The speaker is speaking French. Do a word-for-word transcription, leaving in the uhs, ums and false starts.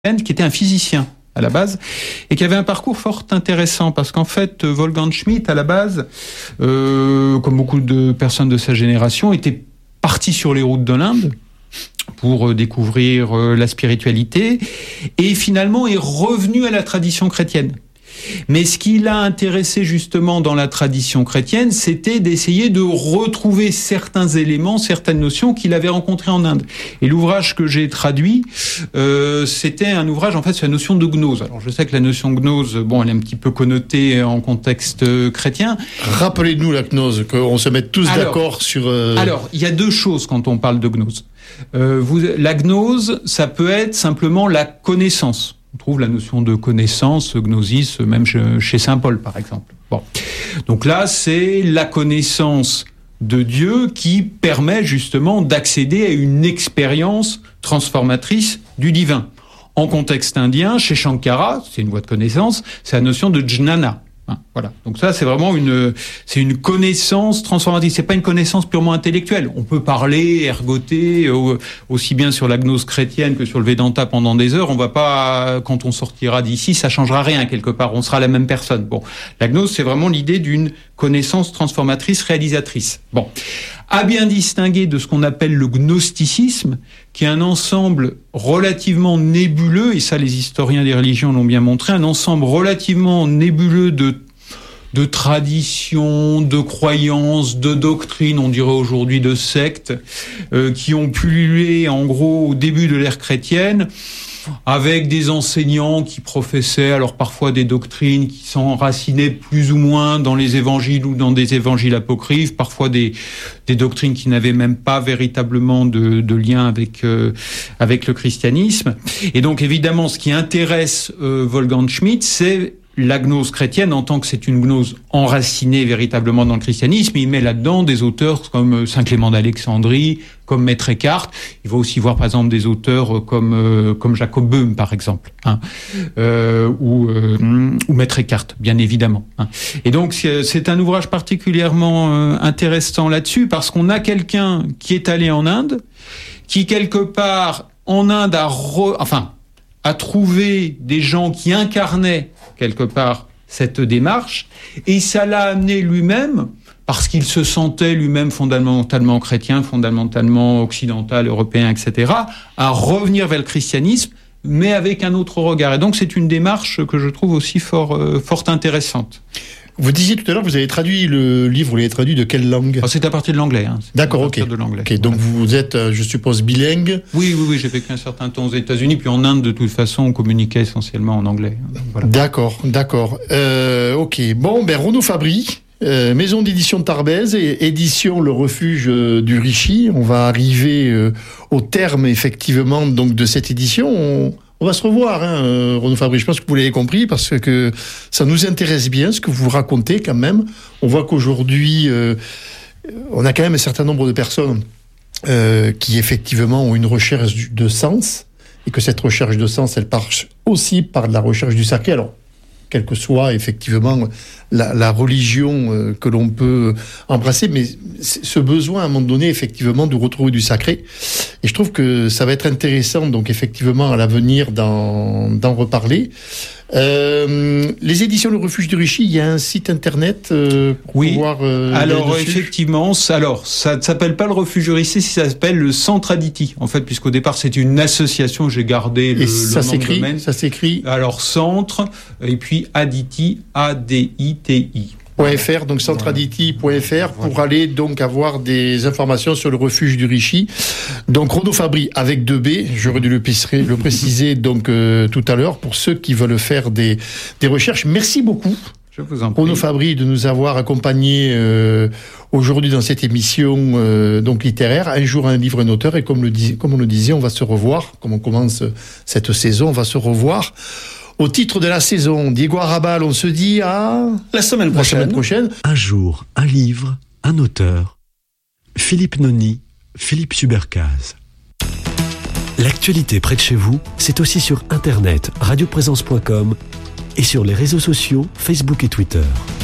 qui était un physicien à la base, et qui avait un parcours fort intéressant, parce qu'en fait, Wolfgang Schmidt, à la base, euh, comme beaucoup de personnes de sa génération, était parti sur les routes de l'Inde pour découvrir la spiritualité, et finalement est revenu à la tradition chrétienne. Mais ce qui l'a intéressé justement dans la tradition chrétienne, c'était d'essayer de retrouver certains éléments, certaines notions qu'il avait rencontrées en Inde. Et l'ouvrage que j'ai traduit, euh, c'était un ouvrage en fait sur la notion de gnose. Alors je sais que la notion de gnose, bon, elle est un petit peu connotée en contexte chrétien. Rappelez-nous la gnose, qu'on se mette tous alors, d'accord sur... Euh... Alors, il y a deux choses quand on parle de gnose. Euh, vous, la gnose, ça peut être simplement la connaissance. On trouve la notion de connaissance, gnosis, même chez saint Paul, par exemple. Bon. Donc là, c'est la connaissance de Dieu qui permet justement d'accéder à une expérience transformatrice du divin. En contexte indien, chez Shankara, c'est une voie de connaissance, c'est la notion de jnana. Voilà. Donc ça, c'est vraiment une, c'est une connaissance transformatrice. C'est pas une connaissance purement intellectuelle. On peut parler, ergoter, euh, aussi bien sur la gnose chrétienne que sur le Vedanta pendant des heures. On va pas, quand on sortira d'ici, ça changera rien quelque part. On sera la même personne. Bon. La gnose, c'est vraiment l'idée d'une connaissance transformatrice, réalisatrice. Bon. À bien distinguer de ce qu'on appelle le gnosticisme, qui est un ensemble relativement nébuleux, et ça les historiens des religions l'ont bien montré, un ensemble relativement nébuleux de de traditions, de croyances, de doctrines, on dirait aujourd'hui de sectes, euh, qui ont pullulé en gros au début de l'ère chrétienne, avec des enseignants qui professaient alors parfois des doctrines qui s'enracinaient plus ou moins dans les évangiles ou dans des évangiles apocryphes, parfois des, des doctrines qui n'avaient même pas véritablement de, de lien avec, euh, avec le christianisme. Et donc évidemment, ce qui intéresse euh, Wolfgang Schmidt, c'est la gnose chrétienne en tant que c'est une gnose enracinée véritablement dans le christianisme. Il met là-dedans des auteurs comme Saint Clément d'Alexandrie, comme Maître Eckhart. Il va aussi voir par exemple des auteurs comme euh, comme Jacob Böhm par exemple, hein, euh, ou euh, ou Maître Eckhart bien évidemment. Hein. Et donc c'est, c'est un ouvrage particulièrement euh, intéressant là-dessus parce qu'on a quelqu'un qui est allé en Inde, qui quelque part en Inde a re, enfin a trouvé des gens qui incarnaient quelque part cette démarche, et ça l'a amené lui-même, parce qu'il se sentait lui-même fondamentalement chrétien, fondamentalement occidental, européen, et cetera, à revenir vers le christianisme, mais avec un autre regard. Et donc c'est une démarche que je trouve aussi fort, euh, fort intéressante. Vous disiez tout à l'heure, vous avez traduit le livre, vous l'avez traduit de quelle langue ? Ah, c'est à partir de l'anglais. Hein. D'accord, ok. De l'anglais. Okay, donc voilà. Vous êtes, je suppose, bilingue ? Oui, oui, oui, j'ai vécu un certain temps aux États-Unis, puis en Inde, de toute façon, on communiquait essentiellement en anglais. Voilà. D'accord, d'accord. Euh, ok, bon, ben Renaud Fabry, euh, maison d'édition de Tarbèze et édition Le Refuge du Rishi. On va arriver euh, au terme, effectivement, donc, de cette édition. On... On va se revoir, hein, euh, Renaud Fabry. Je pense que vous l'avez compris parce que ça nous intéresse bien ce que vous racontez quand même. On voit qu'aujourd'hui, euh, on a quand même un certain nombre de personnes euh, qui effectivement ont une recherche de sens et que cette recherche de sens, elle passe aussi par la recherche du sacré. Alors, quelle que soit effectivement la, la religion euh, que l'on peut embrasser, mais ce besoin à un moment donné effectivement de retrouver du sacré. Et je trouve que ça va être intéressant donc effectivement à l'avenir d'en, d'en reparler. Euh, les éditions Le Refuge du Rishi, il y a un site internet euh, pour oui. pouvoir... Euh, alors effectivement, ça, alors ça ne s'appelle pas Le Refuge du Rishi, ça s'appelle le Centre Aditi. En fait, puisqu'au départ c'est une association, j'ai gardé le, et ça le nom s'écrit, de domaine. Ça s'écrit. Alors Centre et puis Aditi, A D I T I. .fr, donc centraditi point f r pour voilà. aller donc avoir des informations sur le refuge du Rishi. Donc Renaud Fabry avec deux B, j'aurais dû le, préciser, le préciser donc euh, tout à l'heure pour ceux qui veulent faire des, des recherches. Merci beaucoup. Je vous en prie. Renaud Fabry de nous avoir accompagnés euh, aujourd'hui dans cette émission euh, donc littéraire. Un jour un livre, un auteur, et comme, le dis, comme on le disait, on va se revoir, comme on commence cette saison, on va se revoir au titre de la saison. Diego Arrabal, on se dit à la semaine prochaine. La semaine prochaine. Un jour, un livre, un auteur. Philippe Noni, Philippe Subercase. L'actualité près de chez vous, c'est aussi sur internet, radioprésence point com et sur les réseaux sociaux, Facebook et Twitter.